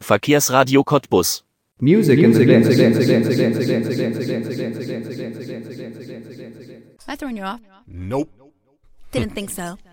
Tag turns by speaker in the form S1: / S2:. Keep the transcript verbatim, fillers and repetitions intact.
S1: Verkehrsradio Cottbus.
S2: Music in the mix.
S3: Am I throwing you off?
S4: Nope.
S3: Didn't think so.